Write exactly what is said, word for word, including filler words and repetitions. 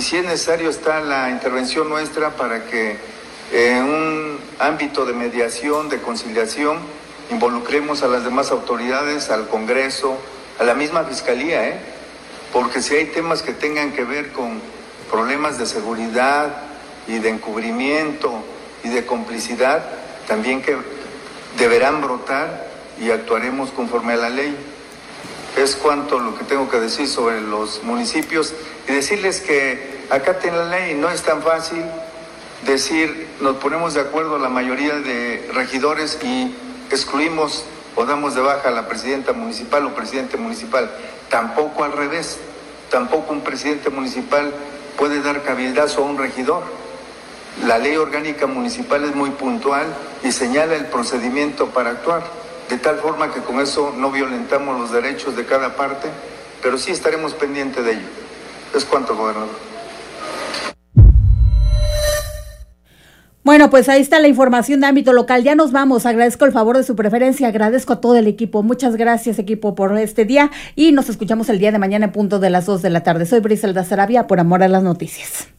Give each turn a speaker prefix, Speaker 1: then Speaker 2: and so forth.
Speaker 1: si es necesario está la intervención nuestra para que en un ámbito de mediación, de conciliación, involucremos a las demás autoridades, al Congreso, a la misma Fiscalía, ¿eh? Porque si hay temas que tengan que ver con problemas de seguridad y de encubrimiento y de complicidad, también que deberán brotar y actuaremos conforme a la ley. Es cuanto lo que tengo que decir sobre los municipios y decirles que acaten la ley. No es tan fácil decir nos ponemos de acuerdo la mayoría de regidores y excluimos o damos de baja a la presidenta municipal o presidente municipal. Tampoco al revés, tampoco un presidente municipal puede dar cabildazo a un regidor. La ley orgánica municipal es muy puntual y señala el procedimiento para actuar, de tal forma que con eso no violentamos los derechos de cada parte, pero sí estaremos pendientes de ello. Es cuanto, gobernador.
Speaker 2: Bueno, pues ahí está la información de ámbito local. Ya nos vamos. Agradezco el favor de su preferencia. Agradezco a todo el equipo. Muchas gracias, equipo, por este día. Y nos escuchamos el día de mañana en punto de las dos de la tarde. Soy Briselda Sarabia, por Amor a las Noticias.